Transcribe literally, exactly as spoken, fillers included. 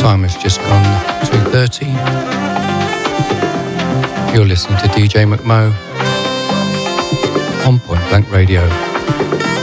Time has just gone two thirty. You're listening to D J McMo on Point Blank Radio.